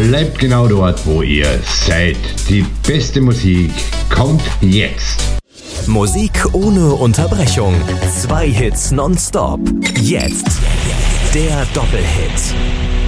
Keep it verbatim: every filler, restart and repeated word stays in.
bleibt genau dort, wo ihr seid. Die beste Musik kommt jetzt. Musik ohne Unterbrechung. Zwei Hits nonstop. Jetzt der Doppelhit.